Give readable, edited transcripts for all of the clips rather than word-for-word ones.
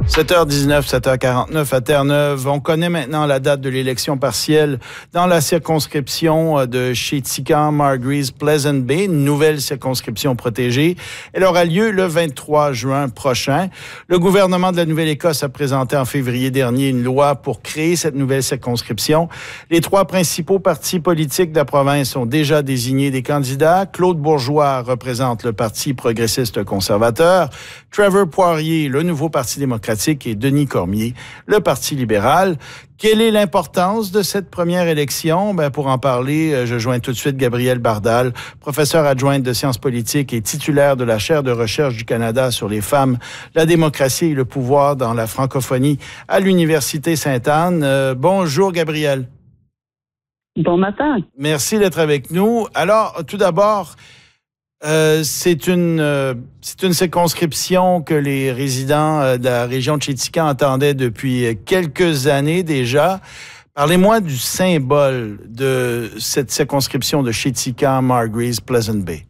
7h19, 7h49 à Terre-Neuve. On connaît maintenant la date de l'élection partielle dans la circonscription de Chéticamp, Margreaves, Pleasant Bay, une nouvelle circonscription protégée. Elle aura lieu le 23 juin prochain. Le gouvernement de la Nouvelle-Écosse a présenté en février dernier une loi pour créer cette nouvelle circonscription. Les trois principaux partis politiques de la province ont déjà désigné des candidats. Claude Bourgeois représente le Parti progressiste conservateur. Trevor Poirier, le nouveau Parti démocratique, et Denis Cormier, le Parti libéral. Quelle est l'importance de cette première élection? Pour en parler, je joins tout de suite Gabrielle Bardal, professeure adjointe de sciences politiques et titulaire de la chaire de recherche du Canada sur les femmes, la démocratie et le pouvoir dans la francophonie à l'Université Sainte-Anne. Bonjour Gabrielle. Bon matin. Merci d'être avec nous. Alors, tout d'abord, c'est une circonscription que les résidents de la région de Chéticamp attendaient depuis quelques années déjà. Parlez-moi du symbole de cette circonscription de Chéticamp, Margreaves, Pleasant Bay.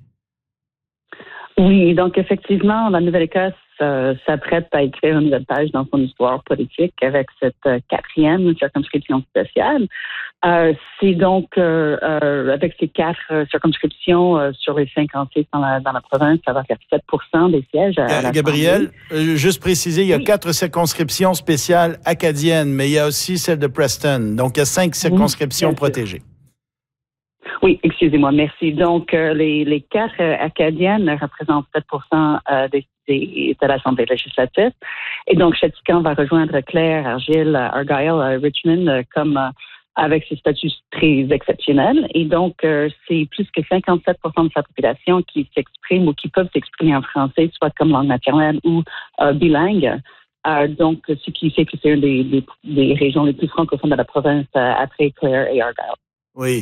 Oui, donc effectivement, la Nouvelle-Écosse s'apprête à écrire une nouvelle page dans son histoire politique avec cette quatrième circonscription spéciale. C'est donc avec ces quatre circonscriptions sur les 56 dans la province, ça va faire 7% des sièges à la Gabrielle, juste préciser, il y a 4 circonscriptions spéciales acadiennes, mais il y a aussi celle de Preston. Donc, il y a 5 circonscriptions protégées. Oui, excusez-moi, merci. Donc, les 4 acadiennes représentent 7% de l'Assemblée législative. Et donc, Chéticamp va rejoindre Clare, Argyll, Argyle, Richmond comme avec ses statuts très exceptionnels. Et donc, c'est plus que 57% de sa population qui s'exprime ou qui peuvent s'exprimer en français, soit comme langue maternelle ou bilingue. Donc, ce qui fait que c'est une des régions les plus francophones de la province après Clare et Argyle. Oui.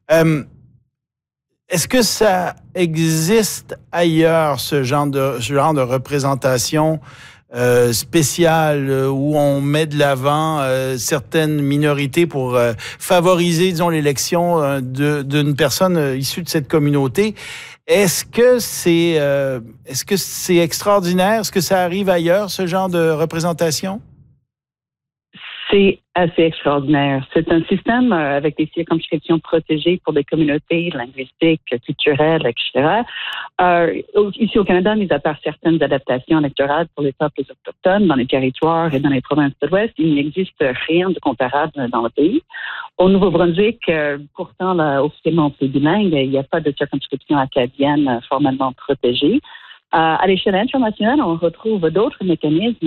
Est-ce que ça existe ailleurs, ce genre de représentation spéciale où on met de l'avant certaines minorités pour favoriser, disons, l'élection d'une personne issue de cette communauté? Est-ce que c'est extraordinaire? Est-ce que ça arrive ailleurs, ce genre de représentation? C'est assez extraordinaire. C'est un système avec des circonscriptions protégées pour des communautés linguistiques, culturelles, etc. Ici au Canada, mis à part certaines adaptations électorales pour les peuples autochtones dans les territoires et dans les provinces de l'Ouest, il n'existe rien de comparable dans le pays. Au Nouveau-Brunswick, pourtant, là, officiellement, c'est bilingue. Il n'y a pas de circonscription acadienne formellement protégée. À l'échelle internationale, on retrouve d'autres mécanismes